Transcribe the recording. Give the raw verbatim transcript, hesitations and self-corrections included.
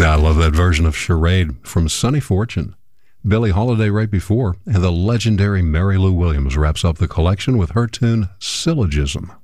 I love that version of Charade from Sunny Fortune. Billie Holiday right before, and the legendary Mary Lou Williams wraps up the collection with her tune Syllogism.